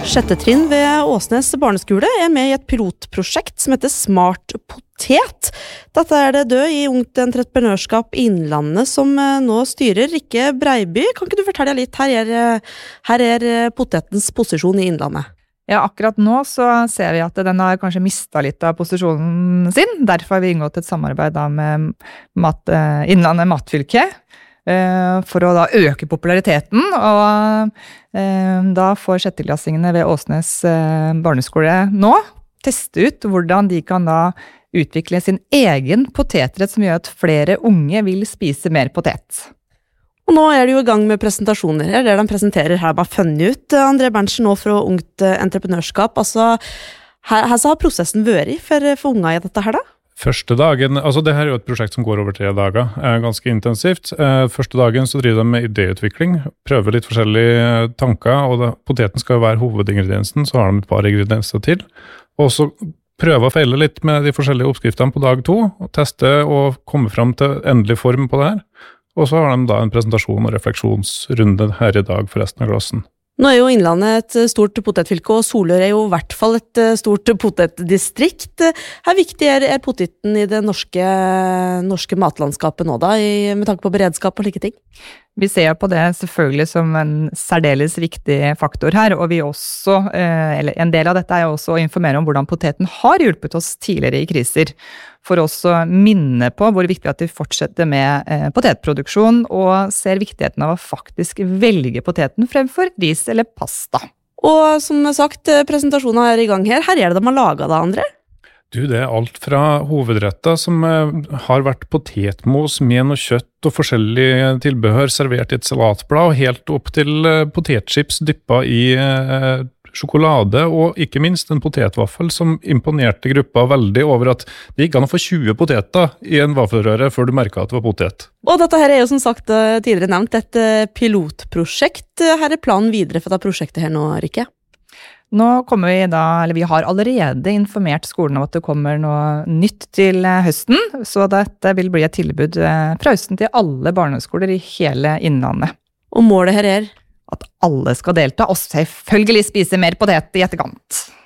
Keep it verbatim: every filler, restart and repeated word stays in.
Sjette trinn ved Åsnes barneskole er med i et pilotprosjekt som heter Smart Potet. Dette er det Dø i Ungt Entreprenørskap i Innlandet som nå styrer. Rikke Breiby, kan ikke du fortelle litt? Her er, her er potetens posisjon i Innlandet. Ja, akkurat nå så ser vi at den har kanskje mistet litt av posisjonen sin. Derfor har vi inngått et samarbeid da med mat, Innlandet Matfylke, for å da øke populariteten, og eh, da får sjetteklassingene ved Åsnes eh, barneskole nå teste ut hvordan de kan da utvikle sin egen potetrett som gjør at flere unge vil spise mer potet. Og nå er det jo i gang med presentasjoner her, der de presenterer her bare funnet ut. André Berntsen nå fra Ungt Entreprenørskap, altså her, her så har prosessen vært for, for unge i dette her da? Første dagen, altså det her er jo et prosjekt som går over tre dager, er ganske intensivt. Første dagen så driver de med idéutvikling, prøver litt forskjellige tanker, og da, poteten skal jo være hovedingrediensen, så har de et par ingredienser til. Og så prøve å feile litt med de forskjellige oppskriftene på dag to, og teste og komme frem til endelig form på det her. Og så har de da en presentasjon og refleksjonsrunde her i dag for resten av klassen. Nå er jo Innlandet et stort potetfylke, og Solør er jo i hvert fall et stort potetdistrikt. Hvor viktig er, er poteten i det norske, norske matlandskapet nå da, i, med tanke på beredskap og like ting? Vi ser på det selvfølgelig som en særdeles viktig faktor her, og vi også, eller en del av dette er jo også å informere om hvordan poteten har hjulpet oss tidligere i kriser, for også minne på hvor viktig at vi fortsetter med potetproduksjon, og ser viktigheten av å faktisk velge poteten fremfor ris eller pasta. Og som sagt, presentasjonen er i gang her. Her er det de har laget det, André? Du, det er alt fra hovedretter som eh, har vært potetmos med noe kjøtt og forskjellige tilbehør servert i et salatblad, og helt opp til eh, potetchips dyppet i eh, sjokolade, og ikke minst en potetvaffel som imponerte gruppa veldig over at det gikk an å få tjue poteter i en vaffelrøre før du merket at det var potet. Og dette her er jo som sagt tidligere nevnt et pilotprosjekt. Her er planen videre for dette prosjektet her nå, Rikke? Nå kommer vi da, eller vi har allerede informert skolen om at det kommer noe nytt til høsten, så dette vil bli et tilbud fra høsten til alle barneskoler i hele Innlandet. Og målet her er? At alle skal delta, og selvfølgelig spise mer potet i etterkant.